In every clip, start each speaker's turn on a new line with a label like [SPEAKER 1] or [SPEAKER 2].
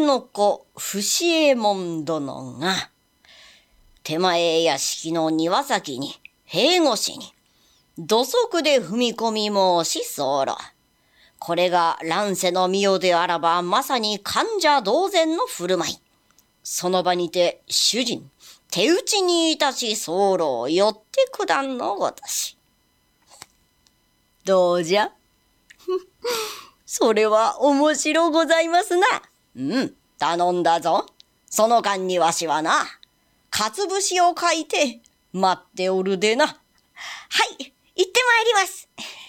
[SPEAKER 1] の子不思右衛門殿が、手前屋敷の庭先に塀越しに土足で踏み込み申し候。これが乱世の御代であらばまさに患者同然の振る舞い。その場にて主人手打ちにいたし候よって九段のごとし。どうじゃそれは面白ございますな。頼んだぞ。その間にわしはな、かつ節を書いて待っておるでな。はい、行ってまいります。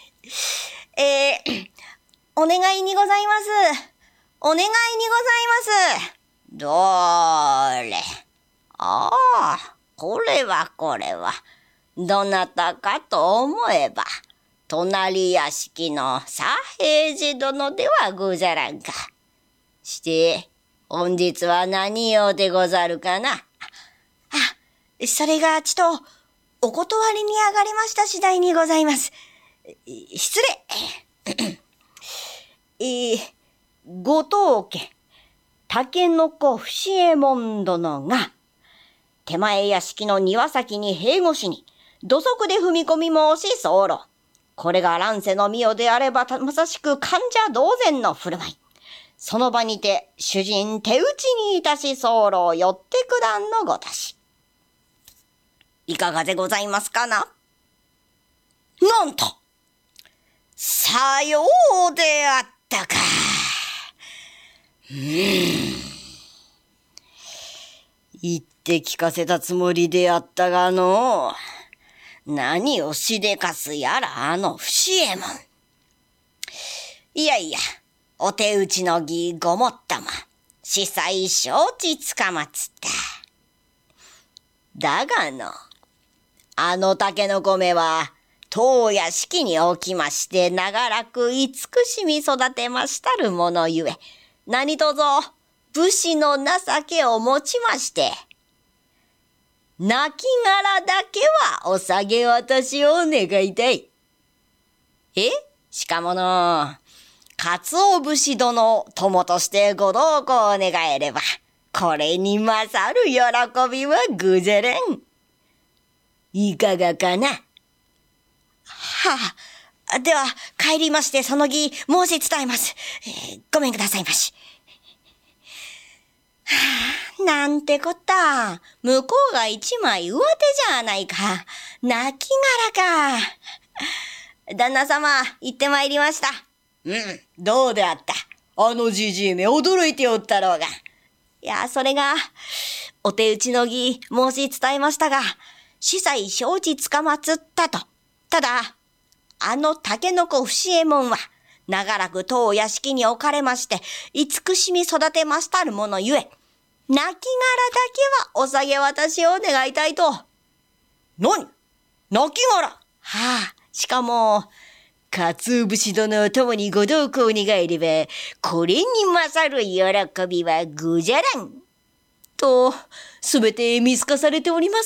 [SPEAKER 1] お願いにございます。お願いにございます。どれ。ああ、これは。どなたかと思えば、隣屋敷の左平次殿ではござらんか。して、本日は何用でござるかな。
[SPEAKER 2] それがちとお断りに上がりました次第にございます。失礼。
[SPEAKER 1] ご当家、竹の子不思右衛門殿が、手前屋敷の庭先に塀越しに、土足で踏み込み申し候。これが乱世の御代であればまさしく患者同然の振る舞い。その場にて主人手打ちにいたし候よって九段のごとし。いかがでございますかな。なんと、さようであったか。言って聞かせたつもりであったがのう、何をしでかすやらあの不思右衛門。いや、お手打ちの儀ごもっとも、司祭承知つかまつった。だがの、あの竹の米は、当屋敷に置きまして、長らく慈しみ育てましたるものゆえ、何とぞ、武士の情けをもちまして、亡きだけはお下げ渡しを願いたい。しかもの、鰹節殿友としてご同行願えれば、これに勝る喜びはぐぜれん。いかがかな。
[SPEAKER 2] では帰りましてその儀申し伝えます。ごめんくださいまし。なんてこった。向こうが一枚上手じゃないか。泣き殻か。旦那様、行ってまいりました。
[SPEAKER 1] どうであった。あのじじいめ驚いておったろうが。
[SPEAKER 2] いや、それが、お手打ちの儀申し伝えましたが、司祭承知つかまつったと。ただ、あの竹の子不思右衛門は、長らく当屋敷に置かれまして、慈しみ育てましたるものゆえ、亡きだけはお下げ渡しを願いたいと。
[SPEAKER 1] 何？亡き
[SPEAKER 2] しかも、
[SPEAKER 1] 鰹節殿ともにご同行願えれば、これに勝る喜びはぐじゃらん。と、すべて見透かされております。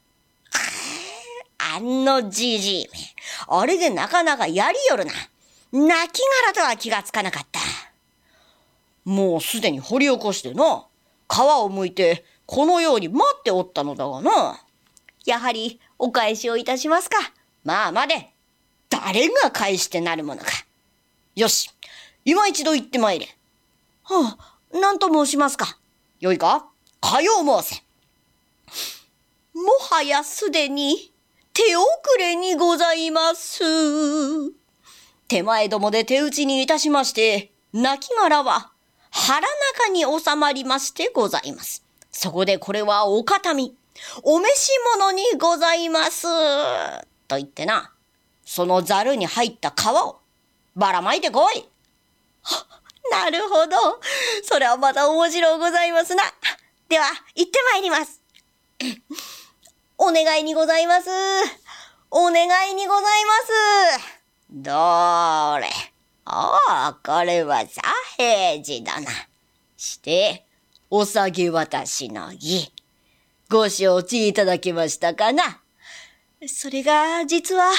[SPEAKER 2] あのじじいめ、あれでなかなかやりよるな。亡きとは気がつかなかった。
[SPEAKER 1] もうすでに掘り起こしてな、皮をむいてこのように待っておったのだがな。
[SPEAKER 2] やはりお返しをいたしますか。
[SPEAKER 1] まあ待て。誰が返してなるものか。よし、今一度言ってまいれ。
[SPEAKER 2] 何と申しますか。
[SPEAKER 1] よいか、かよう申せ。
[SPEAKER 2] もはやすでに手遅れにございます。
[SPEAKER 1] 手前どもで手打ちにいたしまして、亡きは腹中に収まりましてございます。そこでこれはお形見、お召し物にございます。と言ってな、そのざるに入った皮をばらまいてこい。
[SPEAKER 2] なるほど。それはまた面白うございますな。では、行ってまいります。お願いにございます。お願いにございます。
[SPEAKER 1] どれ。これは左平次だな。して、お下げ渡しの儀。ご承知いただけましたかな。
[SPEAKER 2] それが、実は、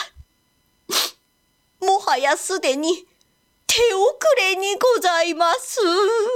[SPEAKER 2] もはやすでに手遅れにございます。